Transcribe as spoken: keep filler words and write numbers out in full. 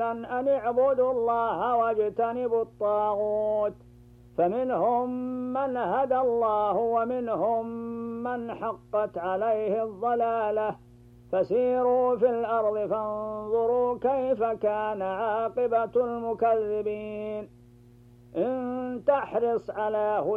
رسلا أن اعبدوا الله واجتنبوا الطاغوت، فمنهم من هدى الله ومنهم من حقت عليه الضلالة، فسيروا في الأرض فانظروا كيف كان عاقبة المكذبين. إن تحرص على